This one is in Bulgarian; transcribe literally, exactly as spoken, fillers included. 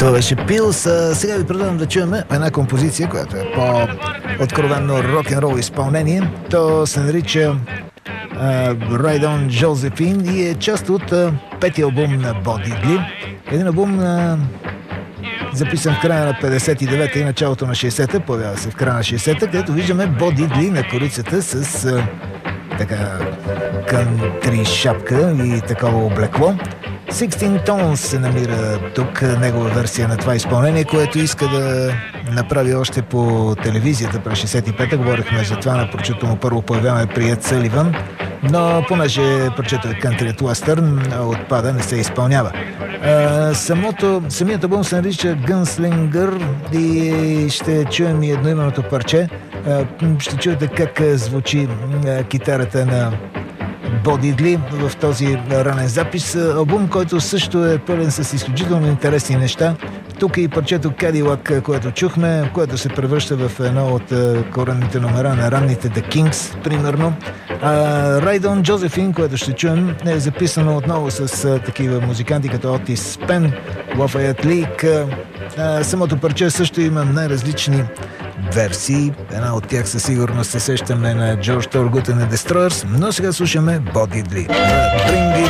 Това беше Пилс. Сега ви предлагам да чуем една композиция, която е по-откровенно рок-н-рол изпълнение. То се нарича uh, Ride on Josephine и е част от uh, петия албум на Bo Diddley. Един албум uh, записан в края на петдесет и девета и началото на шейсета, появява се в края на шейсета, където виждаме Bo Diddley на корицата с uh, така кънтри шапка и такова облекло. Sixteen Tones се намира тук, негова версия на това изпълнение, което иска да направи още по телевизията през шейсет и пета. Говорихме за това на прочето му първо появяване при Ед Съливан, но понеже прочето е кънтри от уестърн, отпада, не се изпълнява. А, самото, самият албум се нарича Gunslinger и ще чуем и едноименното парче. А, ще чуете как звучи а, китарата на Bo Diddley в този ранен запис. Албум, който също е пълен с изключително интересни неща. Тук е и парчето Cadillac, което чухме, което се превръща в едно от коренните номера на ранните The Kings, примерно. А Ride on Josephine, което ще чуем, е записано отново с такива музиканти като Otis Spann, Lafayette Leak. А, самото парче също има най-различни версии. Една от тях със сигурност се сещаме на George Thorogood and the Destroyers, но сега слушаме Bo Diddley.